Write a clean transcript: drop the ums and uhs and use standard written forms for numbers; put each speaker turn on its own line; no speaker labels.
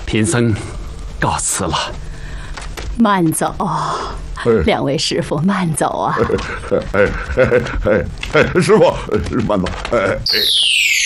贫僧告辞了。
慢走，两位师傅慢走啊！
师傅，慢走。